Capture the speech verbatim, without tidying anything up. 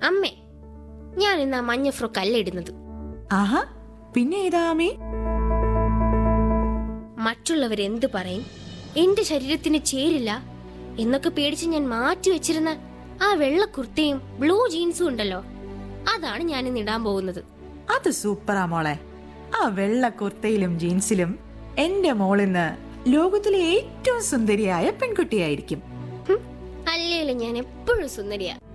അമ്മേ, ഞാൻ ഇന്ന് ആ മഞ്ഞ ഫ്രോക്ക് അല്ല ഇടുന്നത്. ആഹാ, പിന്നെ ഏതാ അമ്മേ? മറ്റുള്ളവരെന്ത് പറയും, എന്റെ ശരീരത്തിന് ചേരില്ല എന്നൊക്കെ പേടിച്ച് ഞാൻ മാറ്റി വെച്ചിരുന്ന ആ വെള്ള കുർത്തയും ബ്ലൂ ജീൻസും ഉണ്ടല്ലോ, അതാണ് ഞാൻ ഇന്ന് ഇടാൻ പോകുന്നത്. അത് സൂപ്പറാ മോളെ. ആ വെള്ള കുർത്തയിലും ജീൻസിലും എന്റെ മോളിന്ന് ലോകത്തിലെ ഏറ്റവും സുന്ദരിയായ പെൺകുട്ടിയായിരിക്കും. അല്ലേലും ഞാൻ എപ്പോഴും സുന്ദരിയാ.